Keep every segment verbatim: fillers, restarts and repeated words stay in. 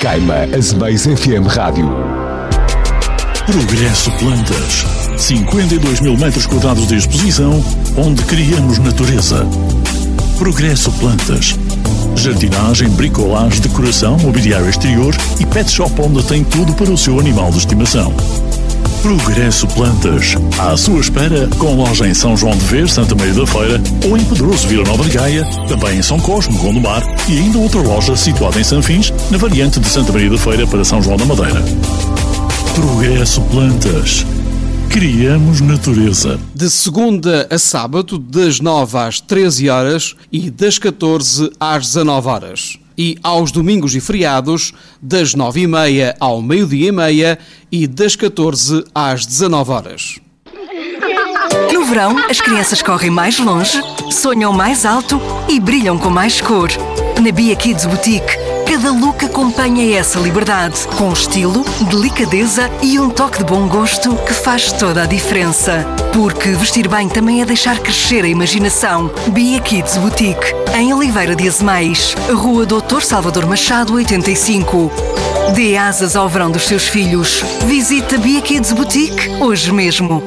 Caima Azeméis F M Rádio. Progresso Plantas. cinquenta e dois mil metros quadrados de exposição, onde criamos natureza. Progresso Plantas. Jardinagem, bricolagem, decoração, mobiliário exterior e pet shop onde tem tudo para o seu animal de estimação. Progresso Plantas. À sua espera, com loja em São João de Ver, Santa Maria da Feira, ou em Pedroso, Vila Nova de Gaia, também em São Cosme, Gondomar, e ainda outra loja situada em Sanfins, na variante de Santa Maria da Feira para São João da Madeira. Progresso Plantas. Criamos natureza. De segunda a sábado, das nove às treze horas e das catorze às dezanove horas. E aos domingos e feriados, das nove e meia ao meio-dia e meia e das catorze às dezanove horas. No verão, as crianças correm mais longe, sonham mais alto e brilham com mais cor. Na Bia Kids Boutique, cada look acompanha essa liberdade, com estilo, delicadeza e um toque de bom gosto que faz toda a diferença. Porque vestir bem também é deixar crescer a imaginação. Bia Kids Boutique, em Oliveira de Azeméis, Rua doutor Salvador Machado, oitenta e cinco. Dê asas ao verão dos seus filhos. Visita Bia Kids Boutique hoje mesmo.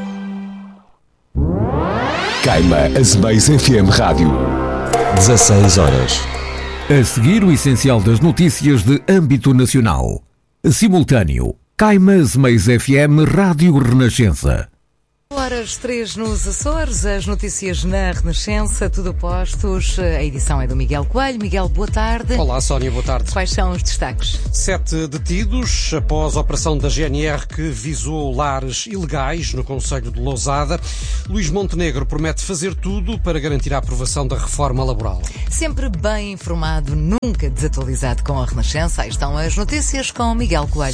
Caima Azeméis F M Rádio. dezasseis horas. A seguir, o essencial das notícias de âmbito nacional. Simultâneo. Caima Azeméis F M Rádio Renascença. Horas três nos Açores, as notícias na Renascença, tudo postos. A edição é do Miguel Coelho. Miguel, boa tarde. Olá, Sónia, boa tarde. Quais são os destaques? Sete detidos após a operação da G N R que visou lares ilegais no concelho de Lousada. Luís Montenegro promete fazer tudo para garantir a aprovação da reforma laboral. Sempre bem informado, nunca desatualizado com a Renascença. Aí estão as notícias com Miguel Coelho.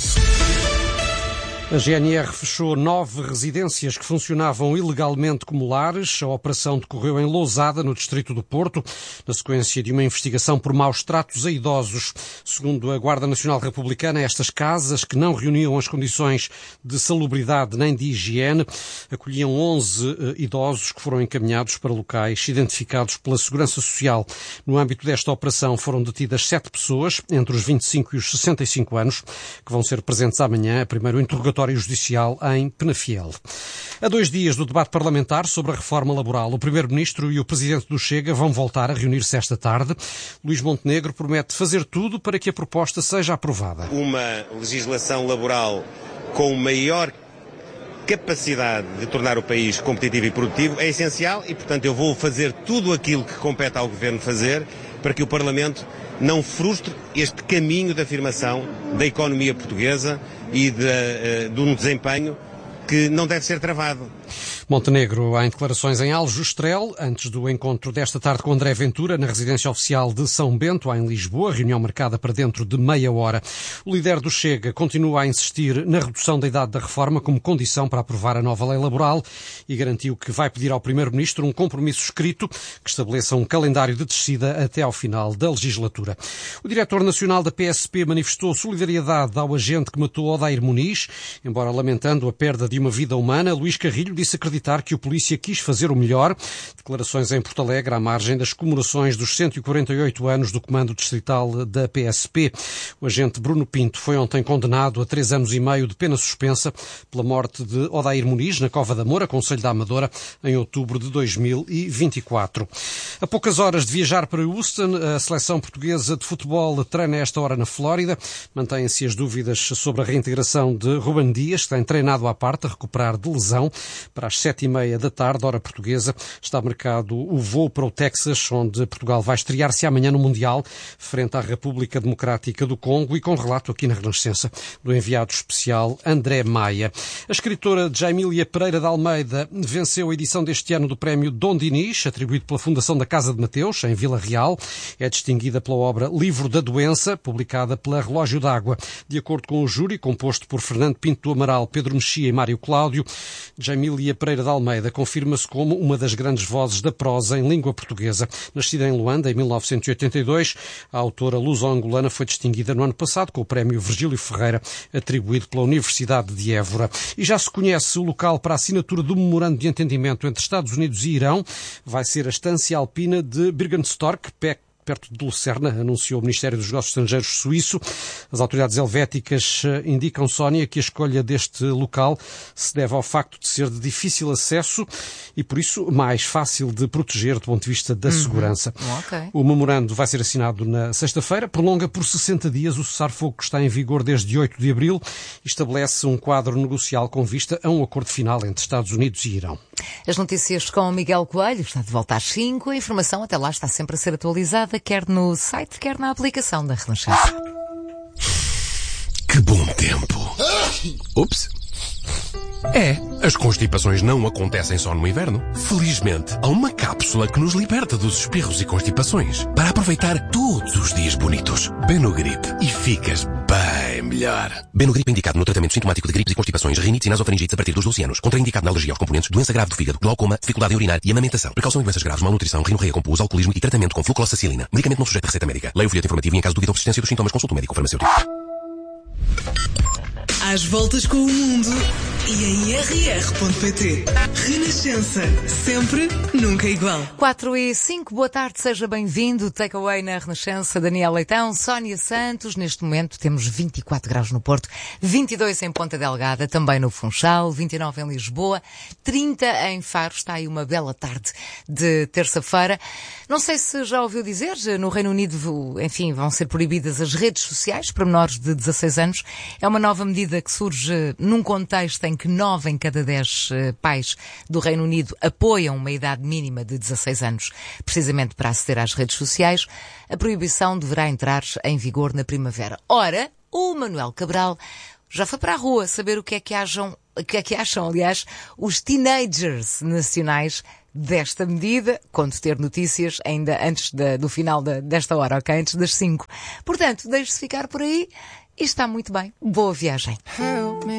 A G N R fechou nove residências que funcionavam ilegalmente como lares. A operação decorreu em Lousada, no distrito do Porto, na sequência de uma investigação por maus tratos a idosos. Segundo a Guarda Nacional Republicana, estas casas, que não reuniam as condições de salubridade nem de higiene, acolhiam onze uh, idosos que foram encaminhados para locais identificados pela Segurança Social. No âmbito desta operação foram detidas sete pessoas, entre os vinte e cinco e os sessenta e cinco anos, que vão ser presentes amanhã a primeiro interrogatório judicial em Penafiel. A dois dias do debate parlamentar sobre a reforma laboral, o Primeiro-Ministro e o Presidente do Chega vão voltar a reunir-se esta tarde. Luís Montenegro promete fazer tudo para que a proposta seja aprovada. Uma legislação laboral com maior capacidade de tornar o país competitivo e produtivo é essencial e, portanto, eu vou fazer tudo aquilo que compete ao Governo fazer para que o Parlamento não frustre este caminho de afirmação da economia portuguesa e de, uh, de um desempenho que não deve ser travado. Montenegro, em declarações em Aljustrel, antes do encontro desta tarde com André Ventura, na residência oficial de São Bento, em Lisboa, reunião marcada para dentro de meia hora. O líder do Chega continua a insistir na redução da idade da reforma como condição para aprovar a nova lei laboral e garantiu que vai pedir ao Primeiro-Ministro um compromisso escrito que estabeleça um calendário de descida até ao final da legislatura. O diretor nacional da P S P manifestou solidariedade ao agente que matou Odair Muniz, embora lamentando a perda de uma vida humana. Luís Carrilho disse acreditar que o polícia quis fazer o melhor. Declarações em Porto Alegre à margem das comemorações dos cento e quarenta e oito anos do comando distrital da P S P. O agente Bruno Pinto foi ontem condenado a três anos e meio de pena suspensa pela morte de Odair Muniz na Cova da Moura, concelho da Amadora, em outubro de dois mil e vinte e quatro. A poucas horas de viajar para Houston, a seleção portuguesa de futebol treina esta hora na Flórida. Mantêm-se as dúvidas sobre a reintegração de Ruben Dias, que tem treinado à parte a recuperar de lesão. Para as sete e meia da tarde, hora portuguesa, está marcado o voo para o Texas, onde Portugal vai estrear-se amanhã no Mundial, frente à República Democrática do Congo, e com relato aqui na Renascença do enviado especial André Maia. A escritora Jaimília Pereira de Almeida venceu a edição deste ano do prémio Dom Dinis, atribuído pela Fundação da Casa de Mateus, em Vila Real. É distinguida pela obra Livro da Doença, publicada pela Relógio d'Água. De acordo com o júri, composto por Fernando Pinto do Amaral, Pedro Mexia e Mário Cláudio, Jaimília Pereira de Almeida confirma-se como uma das grandes vozes da prosa em língua portuguesa. Nascida em Luanda em mil novecentos e oitenta e dois, a autora luso-angolana foi distinguida no ano passado com o prémio Virgílio Ferreira, atribuído pela Universidade de Évora. E já se conhece o local para a assinatura do memorando de entendimento entre Estados Unidos e Irão. Vai ser a Estância Alpina de Birkenstock, perto de Lucerna, anunciou o Ministério dos Negócios Estrangeiros suíço. As autoridades helvéticas indicam, Sónia, que a escolha deste local se deve ao facto de ser de difícil acesso e, por isso, mais fácil de proteger do ponto de vista da uhum. segurança. Okay. O memorando vai ser assinado na sexta-feira, prolonga por sessenta dias o cessar-fogo que está em vigor desde oito de abril e estabelece um quadro negocial com vista a um acordo final entre Estados Unidos e Irão. As notícias com Miguel Coelho, está de volta às cinco. A informação até lá está sempre a ser atualizada, quer no site, quer na aplicação da Renascença. Que bom tempo! Ups! É, as constipações não acontecem só no inverno. Felizmente, há uma cápsula que nos liberta dos espirros e constipações para aproveitar todos os dias bonitos. Benogrip e ficas bem melhor. Benogrip é indicado no tratamento sintomático de gripes e constipações, rinites e nasofaringites a partir dos doze anos. Contraindicado na alergia aos componentes, doença grave do fígado, glaucoma, dificuldade em urinar e amamentação. Precaução em doenças graves, malnutrição, rinorreia com pus, alcoolismo e tratamento com flucloxacilina. Medicamento não sujeito a receita médica. Leia o folheto informativo e em caso de dúvida ou persistência dos sintomas, consulte o médico farmacêutico. Às voltas com o mundo e em r r ponto p t. Renascença, sempre, nunca igual. quatro e cinco, boa tarde, seja bem-vindo. Takeaway na Renascença, Daniel Leitão, Sónia Santos. Neste momento temos vinte e quatro graus no Porto, vinte e dois em Ponta Delgada, também no Funchal, vinte e nove em Lisboa, trinta em Faro. Está aí uma bela tarde de terça-feira. Não sei se já ouviu dizer, no Reino Unido, enfim, vão ser proibidas as redes sociais para menores de dezasseis anos. É uma nova medida que surge num contexto em que nove em cada dez pais do Reino Unido apoiam uma idade mínima de dezasseis anos, precisamente para aceder às redes sociais. A proibição deverá entrar em vigor na primavera. Ora, o Manuel Cabral já foi para a rua saber o que é que acham, o que é que acham, aliás, os teenagers nacionais desta medida, quando ter notícias ainda antes da, do final da, desta hora, ok? Antes das cinco. Portanto, deixe-se ficar por aí e está muito bem. Boa viagem.